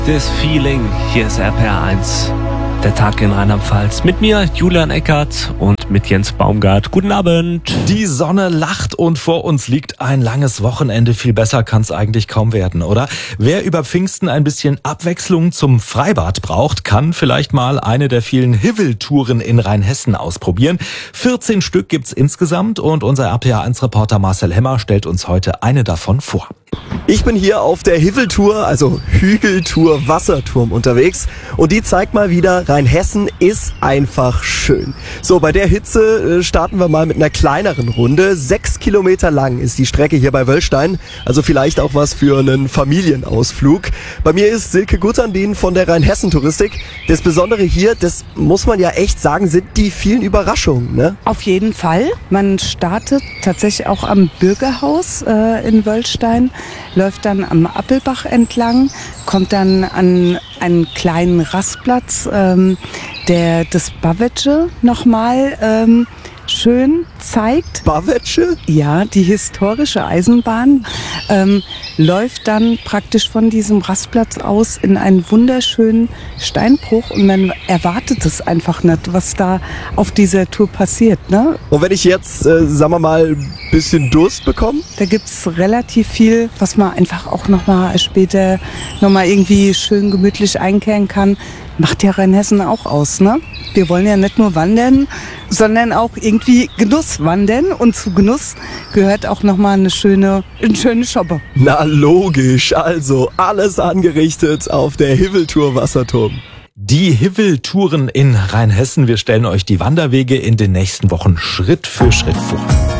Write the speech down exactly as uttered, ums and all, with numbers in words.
This Feeling, hier ist R P R eins. Der Tag in Rheinland-Pfalz. Mit mir, Julian Eckert, und mit Jens Baumgart. Guten Abend. Die Sonne lacht und vor uns liegt ein langes Wochenende. Viel besser kann es eigentlich kaum werden, oder? Wer über Pfingsten ein bisschen Abwechslung zum Freibad braucht, kann vielleicht mal eine der vielen Hivel-Touren in Rheinhessen ausprobieren. vierzehn Stück gibt's insgesamt und unser R P R eins Reporter Marcel Hemmer stellt uns heute eine davon vor. Ich bin hier auf der Hivel-Tour, also Hügeltour Wasserturm unterwegs, und die zeigt mal wieder, Rheinhessen ist einfach schön. So, bei der Hitze starten wir mal mit einer kleineren Runde. Sechs Kilometer lang ist die Strecke hier bei Wöllstein, also vielleicht auch was für einen Familienausflug. Bei mir ist Silke Gutandin von der Rheinhessen-Touristik. Das Besondere hier, das muss man ja echt sagen, sind die vielen Überraschungen, ne? Auf jeden Fall. Man startet tatsächlich auch am Bürgerhaus äh, in Wöllstein, läuft dann am Appelbach entlang, kommt dann an einen kleinen Rastplatz, ähm, der das Bavetsche nochmal ähm, schön zeigt. Bavetsche? Ja, die historische Eisenbahn ähm, läuft dann praktisch von diesem Rastplatz aus in einen wunderschönen Steinbruch und man erwartet es einfach nicht, was da auf dieser Tour passiert, ne? Und wenn ich jetzt, äh, sagen wir mal, ein bisschen Durst bekomme? Da gibt's relativ viel, was man einfach auch nochmal später nochmal irgendwie schön gemütlich einkehren kann. Macht ja Rheinhessen auch aus, ne? Wir wollen ja nicht nur wandern, sondern auch irgendwie Genuss wandern. Und zu Genuss gehört auch nochmal eine schöne, eine schöne Shoppe. Na logisch, also alles angerichtet auf der Hivel-Tour Wasserturm. Die Hivel-Touren in Rheinhessen. Wir stellen euch die Wanderwege in den nächsten Wochen Schritt für Schritt vor.